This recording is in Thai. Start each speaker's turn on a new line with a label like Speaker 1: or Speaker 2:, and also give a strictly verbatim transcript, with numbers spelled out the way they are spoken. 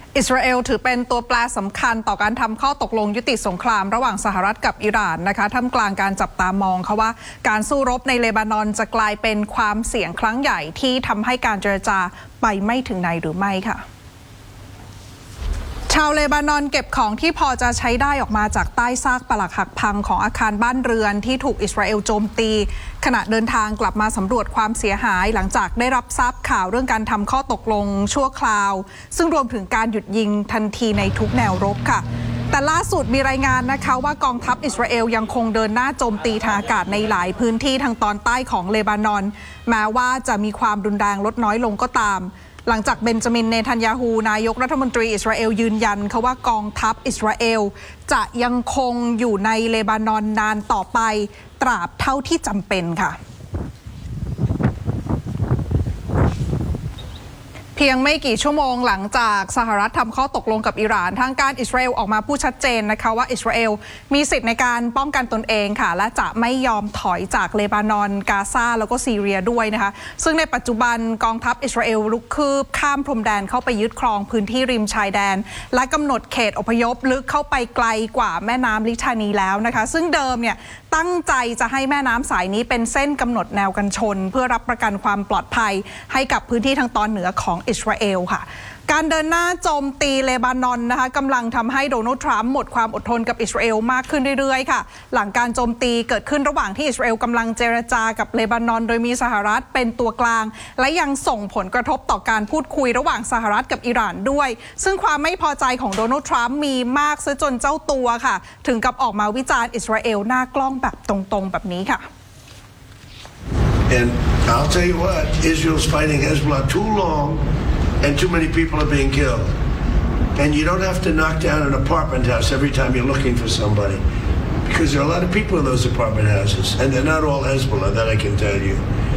Speaker 1: อิสราเอลถือเป็นตัวแปรสำคัญต่อการทำข้อตกลงยุติสงครามระหว่างสหรัฐกับอิหร่านนะคะท่ามกลางการจับตามองเขาว่าการสู้รบในเลบานอนจะกลายเป็นความเสี่ยงครั้งใหญ่ที่ทำให้การเจรจาไปไม่ถึงไหนหรือไม่ค่ะชาวเลบานอนเก็บของที่พอจะใช้ได้ออกมาจากใต้ซากปรักหักพังของอาคารบ้านเรือนที่ถูกอิสราเอลโจมตีขณะเดินทางกลับมาสำรวจความเสียหายหลังจากได้รับทราบข่าวเรื่องการทำข้อตกลงชั่วคราวซึ่งรวมถึงการหยุดยิงทันทีในทุกแนวรบค่ะแต่ล่าสุดมีรายงานนะคะว่ากองทัพอิสราเอลยังคงเดินหน้าโจมตีทางอากาศในหลายพื้นที่ทางตอนใต้ของเลบานอนแม้ว่าจะมีความรุนแรงลดน้อยลงก็ตามหลังจากเบนจามินเนทันยาฮูนายกรัฐมนตรีอิสราเอลยืนยันค่ะว่ากองทัพอิสราเอลจะยังคงอยู่ในเลบานอนนานต่อไปตราบเท่าที่จำเป็นค่ะเพียงไม่กี่ชั่วโมงหลังจากสหรัฐทำข้อตกลงกับอิหร่านทางการอิสราเอลออกมาพูดชัดเจนนะคะว่าอิสราเอลมีสิทธิ์ในการป้องกันตนเองค่ะและจะไม่ยอมถอยจากเลบานอนกาซาแล้วก็ซีเรียด้วยนะคะซึ่งในปัจจุบันกองทัพอิสราเอลลุกคืบข้ามพรมแดนเข้าไปยึดครองพื้นที่ริมชายแดนและกำหนดเขตอพยพลึกเข้าไปไกลกว่าแม่น้ำลิทานีแล้วนะคะซึ่งเดิมเนี่ยตั้งใจจะให้แม่น้ำสายนี้เป็นเส้นกำหนดแนวกันชนเพื่อรับประกันความปลอดภัยให้กับพื้นที่ทางตอนเหนือของอิสราเอลค่ะการเดินหน้าโจมตีเลบานอนนะคะกำลังทำให้โดนัลด์ทรัมป์หมดความอดทนกับอิสราเอลมากขึ้นเรื่อยๆค่ะหลังการโจมตีเกิดขึ้นระหว่างที่อิสราเอลกำลังเจรจากับเลบานอนโดยมีสหรัฐเป็นตัวกลางและยังส่งผลกระทบต่อการพูดคุยระหว่างสหรัฐกับอิหร่านด้วยซึ่งความไม่พอใจของโดนัลด์ทรัมป์มีมากซะจนเจ้าตัวค่ะถึงกับออกมาวิจารณ์อิสราเอลหน้ากล้องแบบตรงๆแบบนี้ค่ะ
Speaker 2: And I'll tell you what, Israel's fighting Hezbollah too long and too many people are being killed. And you don't have to knock down an apartment house every time you're looking for somebody because there are a lot of people in those apartment houses and they're not all Hezbollah, that I can tell you.